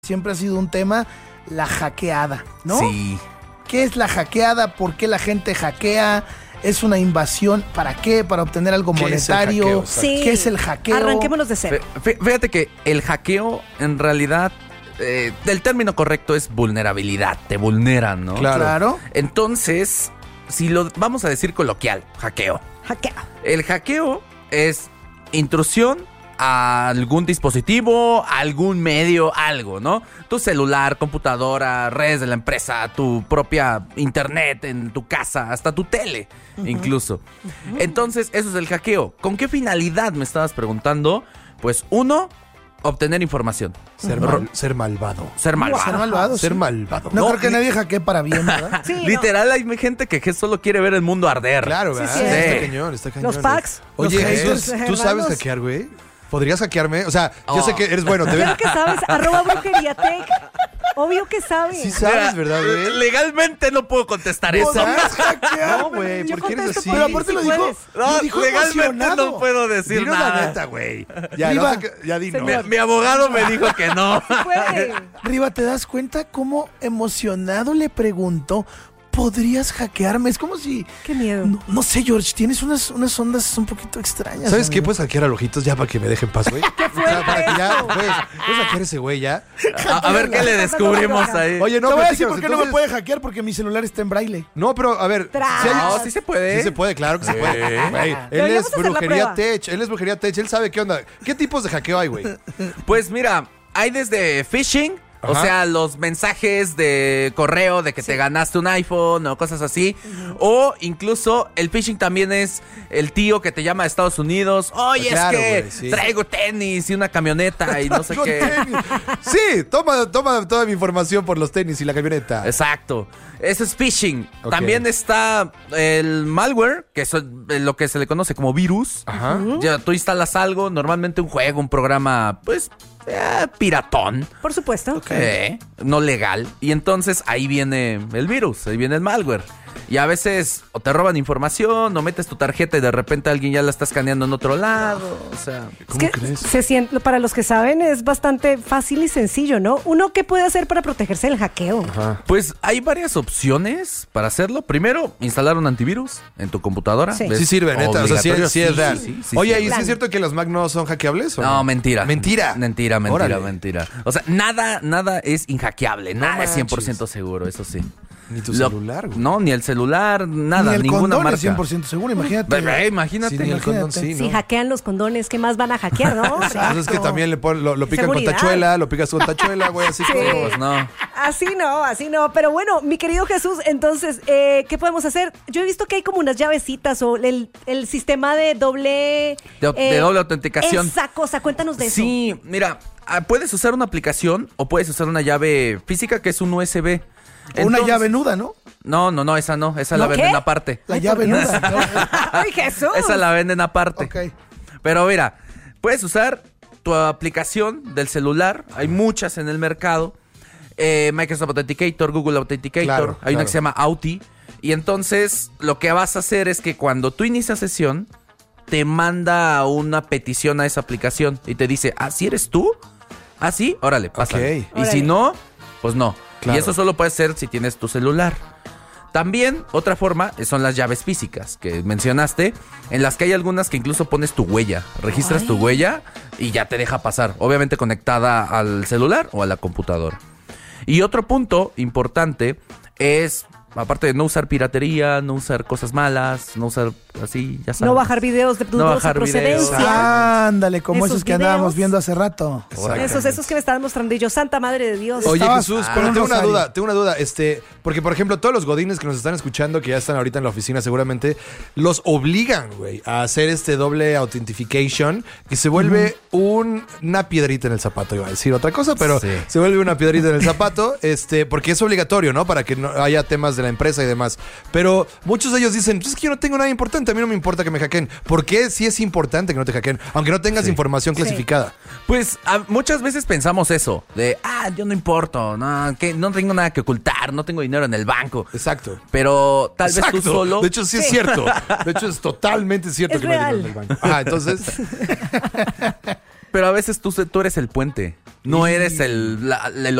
Siempre ha sido un tema, la hackeada, ¿no? Sí. ¿Qué es la hackeada? ¿Por qué la gente hackea? ¿Es una invasión? ¿Para qué? ¿Para obtener algo monetario? Sí. ¿Qué es el hackeo? Arranquémonos de cero. Fíjate que el hackeo, en realidad, el término correcto es vulnerabilidad. Te vulneran, ¿no? Claro. Entonces, si lo vamos a decir coloquial, hackeo. Hackeo. El hackeo es intrusión a algún dispositivo, a algún medio, algo, ¿no? Tu celular, computadora, redes de la empresa, tu propia internet en tu casa, hasta tu tele, incluso. Entonces, eso es el hackeo. ¿Con qué finalidad me estabas preguntando? Pues uno, obtener información. Ser malvado. Ser malvado. Ser malvado. Ser sí. malvado. No creo que nadie hackee para bien, ¿verdad? Sí, Literal, hay gente que solo quiere ver el mundo arder. Claro, ¿verdad? Sí. Está cañón, está cañón. Los packs. Oye, los Jesús, haters. ¿tú sabes Hermanos. hackear, güey? ¿Podrías hackearme? O sea, yo sé que eres bueno. Te Claro que sabes. @brujeriatech. Obvio que sabes. Sí sabes, ¿verdad, güey? Legalmente no puedo contestar eso. ¿Podrías hackear? No, güey, Yo ¿por qué eres contesto así? Pero aparte Sí lo dijo, puedes. No, lo dijo legalmente emocionado. no puedo decir Dinos nada. la neta, güey. Ya, Riva. ya di no. Señor. Mi abogado me dijo que no. Puede. Riva, ¿te das cuenta cómo emocionado le preguntó? ¿Podrías hackearme? Es como si... Qué miedo. No sé, George, tienes unas ondas un poquito extrañas. ¿Sabes qué? amigo. Puedes hackear a Ojitos ya para que me dejen paz, güey. ¿Qué fue Para que ya eso? puedes hackear a ese güey ya. A ver qué le descubrimos ahí. Oye, no, Te voy a pero decir por qué no me entonces- puede hackear, porque mi celular está en braille. No, pero a ver. Tras. si hay- No, sí se puede. Sí se puede, claro que se puede. Güey, él Deberíamos es hacer la brujería prueba. tech. Él es brujería tech. Él sabe qué onda. ¿Qué tipos de hackeo hay, güey? Pues mira, hay desde phishing, o Ajá. sea, los mensajes de correo de que te ganaste un iPhone o cosas así. O incluso el phishing también es el tío que te llama de Estados Unidos. Oye, Claro, es que güey, sí. traigo tenis y una camioneta y no sé Con qué. tenis. Sí, toma toda mi información por los tenis y la camioneta. Exacto. Eso es phishing. Ok. También está el malware, que es lo que se le conoce como virus. Ajá. Ya tú instalas algo, normalmente un juego, un programa, pues, piratón. Por supuesto. No legal. Y entonces ahí viene el virus, ahí viene el malware. Y a veces o te roban información, o metes tu tarjeta y de repente alguien ya la está escaneando en otro lado. O sea, Es ¿Cómo que crees? se siente, para los que saben, es bastante fácil y sencillo, ¿no? Uno, ¿qué puede hacer para protegerse del hackeo? Ajá. pues hay varias opciones para hacerlo. Primero, instalar un antivirus en tu computadora. Sí. ¿Ves? Sí sirve, neta. O sea, sí, Obligatorio. sí es real. sí Oye, sirve. ¿y sí es cierto que los Mac no son hackeables? ¿o No, mentira. Mentira. Mentira. Órale. O sea, nada es inhackeable. Nada es 100% seguro, eso sí. Ni tu Lo- celular, güey. No, ni el celular, nada, Ni el ninguna condón marca. es 100% seguro, imagínate. Imagínate. Sí, ni el condón, Imagínate. sí, Si ¿no? hackean los condones, ¿qué más van a hackear, no? Pues es que también lo pican Seguridad. con tachuela, lo picas con tachuela, güey, así Sí. como... Pues no. Así no. Pero bueno, mi querido Jesús, entonces, ¿qué podemos hacer? Yo he visto que hay como unas llavecitas o el sistema de doble... De doble autenticación. Esa cosa, cuéntanos de eso. Sí, mira, puedes usar una aplicación o puedes usar una llave física que es un USB. O una Entonces- llave nuda, ¿no? No, esa no, esa la ¿No venden qué? aparte. La Ay, llave por Dios. nuda. ¡Ay, Jesús! Esa la venden aparte. Ok. Pero mira, puedes usar tu aplicación del celular. Hay muchas en el mercado. Microsoft Authenticator, Google Authenticator. Claro, Hay una claro. que se llama Authy. Y entonces lo que vas a hacer es que cuando tú inicias sesión, te manda una petición a esa aplicación y te dice, ¿sí eres tú? ¿Ah, sí? Órale, pásale. Ok. Y si Órale. no, pues no. Claro. Y eso solo puede ser si tienes tu celular. También, otra forma son las llaves físicas que mencionaste, en las que hay algunas que incluso pones tu huella. Registras tu huella y ya te deja pasar. Obviamente conectada al celular o a la computadora. Y otro punto importante es, aparte de no usar piratería, no usar cosas malas, no usar así, ya sabes. No bajar videos de dudosa bajar videos. procedencia. Ándale, como Esos esos que andábamos videos. viendo hace rato. Esos que me estaban mostrando y yo, santa madre de Dios. Oye, Estabas Jesús, con pero un tengo una rosario. duda, porque por ejemplo, todos los godines que nos están escuchando, que ya están ahorita en la oficina seguramente, los obligan, güey, a hacer este doble authentication, que se vuelve una piedrita en el zapato, iba a decir otra cosa, pero Sí. se vuelve una piedrita en el zapato, porque es obligatorio, ¿no? Para que no haya temas de la empresa y demás. Pero muchos de ellos dicen, pues es que yo no tengo nada importante, a mí no me importa que me hackeen. ¿Por qué sí es importante que no te hackeen? Aunque no tengas información clasificada. Pues muchas veces pensamos eso, de, yo no importo, no tengo nada que ocultar, no tengo dinero en el banco. Exacto. Pero tal vez Exacto. tú solo... De hecho, sí es cierto. De hecho, es totalmente cierto Es que no hay real. dinero en el banco. Entonces, Pero a veces tú eres el puente. No eres el